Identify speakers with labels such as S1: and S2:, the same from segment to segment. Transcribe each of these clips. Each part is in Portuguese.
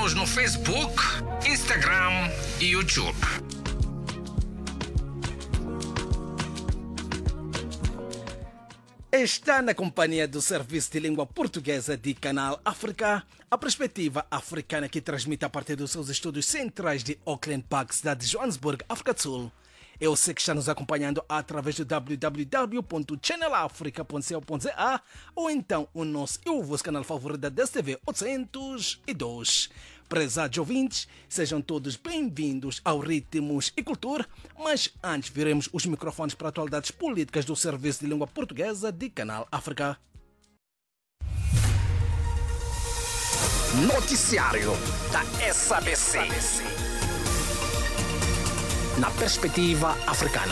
S1: Siga-nos no Facebook, Instagram e YouTube.
S2: Está na companhia do Serviço de Língua Portuguesa de Canal África, a perspectiva africana que transmite a partir dos seus estúdios centrais de Auckland Park, cidade de Johannesburg, África do Sul. Eu sei que está nos acompanhando através do www.channelafrica.co.za ou então o nosso e o vosso canal favorito da DSTV 802. Prezados ouvintes, sejam todos bem-vindos ao Ritmos e Cultura, mas antes viremos os microfones para atualidades políticas do Serviço de Língua Portuguesa de Canal África.
S1: Noticiário da SABC. Na perspectiva africana.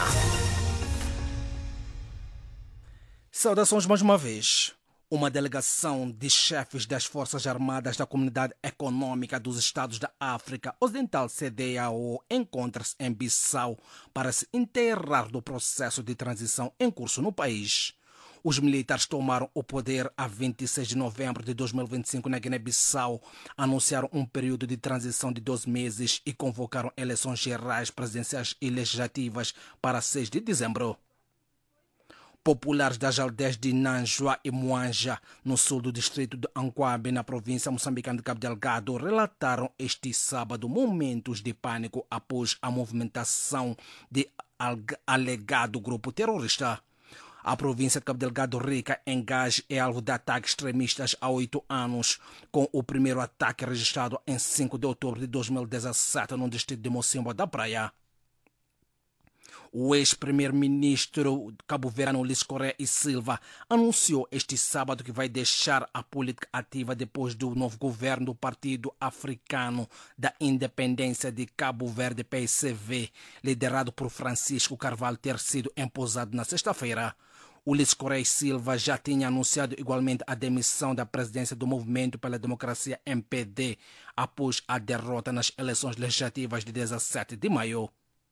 S2: Saudações mais uma vez. Uma delegação de chefes das Forças Armadas da Comunidade Econômica dos Estados da África Ocidental, CEDEAO, encontra-se em Bissau para se inteirar do processo de transição em curso no país. Os militares tomaram o poder a 26 de novembro de 2025 na Guiné-Bissau, anunciaram um período de transição de 12 meses e convocaram eleições gerais, presidenciais e legislativas para 6 de dezembro. Populares das aldeias de Nanjoa e Muanja, no sul do distrito de Anquabe, na província moçambicana de Cabo Delgado, relataram este sábado momentos de pânico após a movimentação de alegado grupo terrorista. A província de Cabo Delgado Rica engaja é alvo de ataques extremistas há 8 anos, com o primeiro ataque registrado em 5 de outubro de 2017 no distrito de Mocimboa da Praia. O ex-primeiro-ministro cabo-verdiano Luís Correa e Silva anunciou este sábado que vai deixar a política ativa depois do novo governo do Partido Africano da Independência de Cabo Verde, PCV, liderado por Francisco Carvalho, ter sido empossado na sexta-feira. O Luís Correa e Silva já tinha anunciado igualmente a demissão da presidência do Movimento pela Democracia MPD após a derrota nas eleições legislativas de 17 de maio.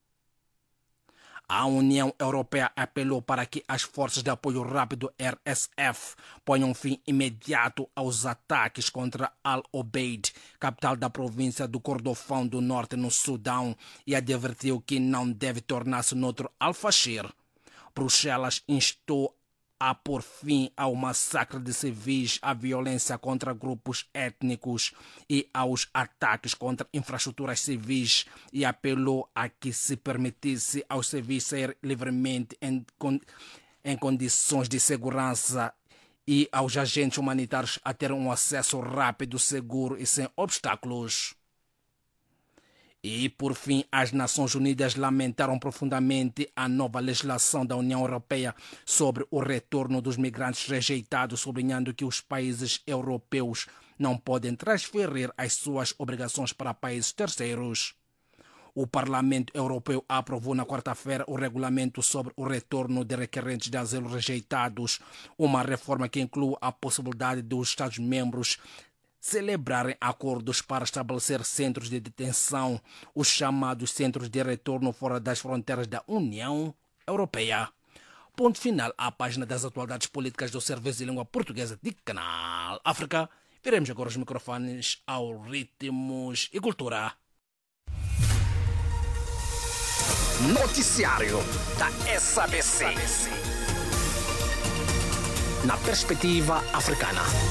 S2: A União Europeia apelou para que as forças de apoio rápido RSF ponham fim imediato aos ataques contra Al-Obeid, capital da província do Kordofão do Norte, no Sudão, e advertiu que não deve tornar-se noutro Al-Fashir. Bruxelas instou a pôr fim ao massacre de civis, à violência contra grupos étnicos e aos ataques contra infraestruturas civis e apelou a que se permitisse aos civis sair livremente em condições de segurança e aos agentes humanitários a ter um acesso rápido, seguro e sem obstáculos. E, por fim, as Nações Unidas lamentaram profundamente a nova legislação da União Europeia sobre o retorno dos migrantes rejeitados, sublinhando que os países europeus não podem transferir as suas obrigações para países terceiros. O Parlamento Europeu aprovou na quarta-feira o regulamento sobre o retorno de requerentes de asilo rejeitados, uma reforma que inclui a possibilidade dos Estados-membros celebrarem acordos para estabelecer centros de detenção, os chamados centros de retorno fora das fronteiras da União Europeia. Ponto final à página das atualidades políticas do Serviço de Língua Portuguesa de Canal África. Viremos agora os microfones ao Ritmos e Cultura.
S1: Noticiário da SABC. Na perspectiva africana.